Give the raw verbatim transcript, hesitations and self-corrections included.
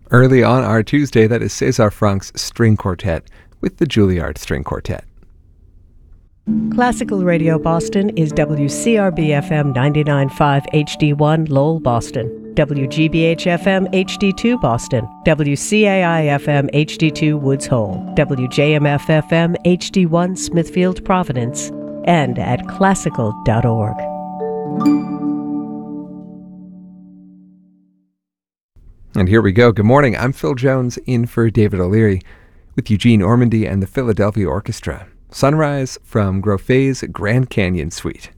Early on our Tuesday, that is César Franck's String Quartet with the Juilliard String Quartet. Classical Radio Boston is W C R B F M ninety-nine point five H D one Lowell, Boston, W G B H F M H D two Boston, W C A I F M H D two Woods Hole, W J M F F M H D one Smithfield, Providence, and at classical dot org. And here we go. Good morning. I'm Phil Jones in for David O'Leary with Eugene Ormandy and the Philadelphia Orchestra. Sunrise from Grofet's Grand Canyon Suite.